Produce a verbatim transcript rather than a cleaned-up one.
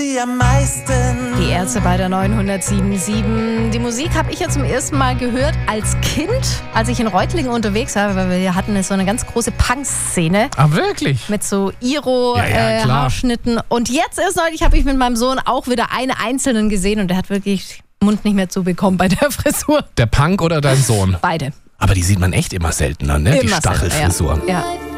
Die am meisten. Die Ärzte bei der neunhundertsieben Komma sieben. Die Musik habe ich ja zum ersten Mal gehört als Kind, als ich in Reutlingen unterwegs war, weil wir hatten so eine ganz große Punk-Szene. Ah, wirklich? Mit so Iro-Haarschnitten. Ja, ja, äh, und jetzt erst neulich habe ich mit meinem Sohn auch wieder einen einzelnen gesehen und der hat wirklich den Mund nicht mehr zubekommen bei der Frisur. Der Punk oder dein Sohn? Beide. Aber die sieht man echt immer seltener, ne? Immer die Stachelfrisur. seltener, ja. Ja.